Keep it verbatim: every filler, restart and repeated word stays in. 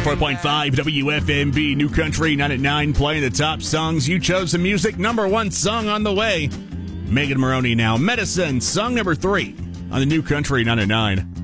four point five W F M B, New Country nine at nine, playing the top songs you chose. The music, number one song on the way. Megan Maroney now. Medicine, song number three on the New Country nine at nine.